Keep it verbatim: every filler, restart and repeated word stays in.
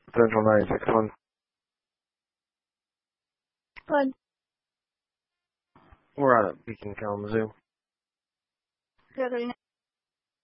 Central nine six one. Good. We're out at Beacon, Kalamazoo. Good.